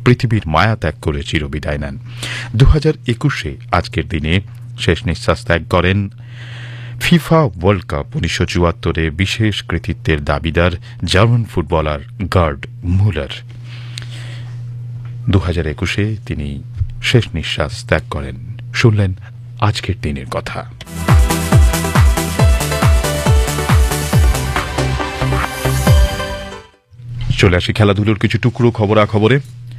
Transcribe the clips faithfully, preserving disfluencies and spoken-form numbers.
পৃথিবীর মায়া ত্যাগ করে চিরবিদায় নেন। দু হাজার একুশে আজকের দিনে শেষ নিঃশ্বাস ত্যাগ করেন ফিফা ওয়ার্ল্ড কাপ উনিশশো চুয়াত্তরে বিশেষ কৃতিত্বের দাবিদার জার্মান ফুটবলার গার্ড মুলার। দু হাজার একুশে তিনি শেষ নিঃশ্বাস ত্যাগ করেন। শুনলেন আজকের দিনের কথা। চলে আসি খেলাধুলোর কিছু টুকরো খবরাখবরে।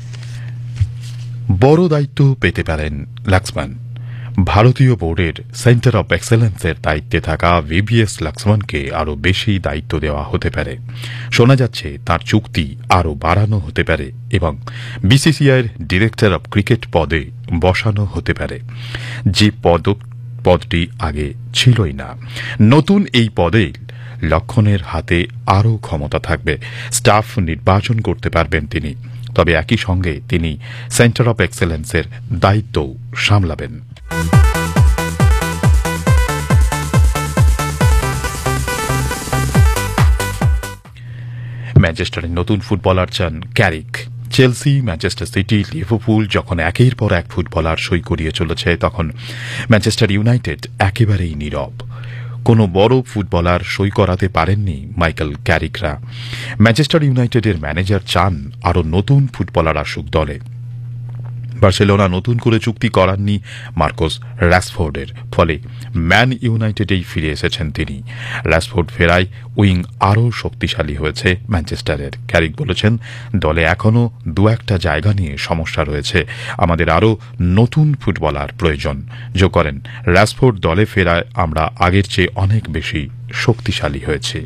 বড় দায়িত্ব পেতে পারেন লাক্সমান। ভারতীয় বোর্ডের সেন্টার অব এক্সেলেন্সের দায়িত্বে থাকা ভিভিএস লাক্সমানকে আরও বেশি দায়িত্ব দেওয়া হতে পারে। শোনা যাচ্ছে তার চুক্তি আরও বাড়ানো হতে পারে এবং বিসিসিআইয়ের ডিরেক্টর অব ক্রিকেট পদে বসানো হতে পারে, যে পদ পদটি আগে ছিলই না। নতুন এই পদে লক্ষণের হাতে আরও ক্ষমতা থাকবে, স্টাফ নির্বাচন করতে পারবেন তিনি। তবে একই সঙ্গে তিনি সেন্টার অব এক্সেলেন্সের দায়িত্বও সামলাবেন। ম্যানচেস্টারের নতুন ফুটবলার চান Carrick. Chelsea, Manchester city, Liverpool যখন একের পর এক ফুটবলার সই করিয়ে চলেছে, তখন ম্যানচেস্টার ইউনাইটেড একেবারেই নীরব। কোনো বড় ফুটবলার সই করাতে পারেননি মাইকেল ক্যারিকরা। ম্যানচেস্টার ইউনাইটেডের ম্যানেজার চান আরও নতুন ফুটবলার আসুক দলে। বার্সেলোনা নতুন করে চুক্তি করাননি মার্কোস রাশফোর্ডের, ফলে ম্যান ইউনাইটেডেই ফিরে এসেছেন তিনি। রাশফোর্ড ফেরায় উইং আরও শক্তিশালী হয়েছে ম্যানচেস্টারের। ক্যারিক বলেছেন, দলে এখনও দু একটা জায়গা নিয়ে সমস্যা রয়েছে, আমাদের আরও নতুন ফুটবলার প্রয়োজন। যোগ করেন, রাশফোর্ড দলে ফেরায় আমরা আগের চেয়ে অনেক বেশি শক্তিশালী হয়েছি।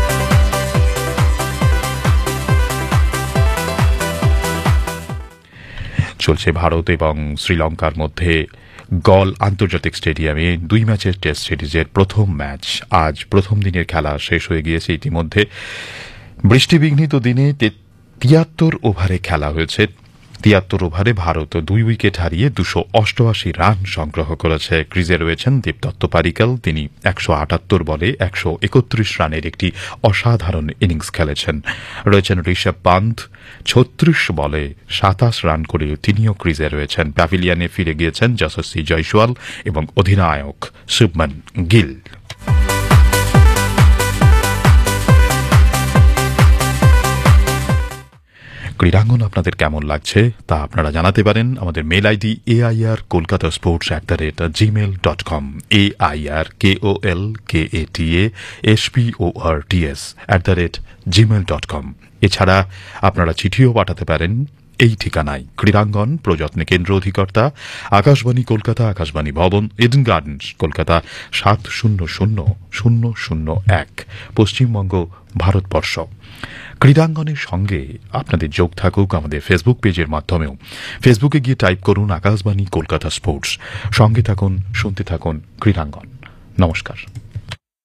চলছে ভারত এবং শ্রীলঙ্কার মধ্যে গল আন্তর্জাতিক স্টেডিয়ামে দুই ম্যাচের টেস্ট সিরিজের প্রথম ম্যাচ। আজ প্রথম দিনের খেলা শেষ হয়ে গিয়েছে। ইতিমধ্যে বৃষ্টিবিঘ্নিত দিনে তিয়াত্তর ওভারে খেলা হয়েছে। তিয়াত্তর ওভারে ভারত দুই উইকেট হারিয়ে দুশো অষ্টআশি রান সংগ্রহ করেছে। ক্রিজে রয়েছেন দেবদত্ত পারিকাল, তিনি একশো আটাত্তর বলে একশো একত্রিশ রানের একটি অসাধারণ ইনিংস খেলেছেন। রয়েছেন ঋষভ পান্ত, ছত্রিশ বলে সাতাশ রান করে তিনিও ক্রিজে রয়েছেন। প্যাভিলিয়নে ফিরে গিয়েছেন যশস্বী জয়সওয়াল এবং অধিনায়ক শুভমন গিল। ক্রীড়াঙ্গন আপনাদের কেমন লাগছে তা আপনারা জানাতে পারেন। আমাদের mail ID A I R Kolkata sports at the rate Gmail dot com, A I R K O L K A T A S P O R T S at the rate Gmail dot com. এছাড়া আপনারা চিঠিও পাঠাতে পারেন এই ঠিকানায়। ক্রীড়াঙ্গন প্রযত্নে কেন্দ্র অধিকর্তা আকাশবাণী কলকাতা, আকাশবাণী ভবন, Eden gardens, Kolkata সাত শূন্য শূন্য শূন্য শূন্য এক, পশ্চিমবঙ্গ, ভারতবর্ষ। ক্রীড়াঙ্গনের সঙ্গে আপনাদের যোগ থাকুক আমাদের ফেসবুক পেজের মাধ্যমেও। ফেসবুকে গিয়ে টাইপ করুন আকাশবাণী কলকাতা স্পোর্টস। সঙ্গে থাকুন, শুনতে থাকুন ক্রীড়াঙ্গন। নমস্কার।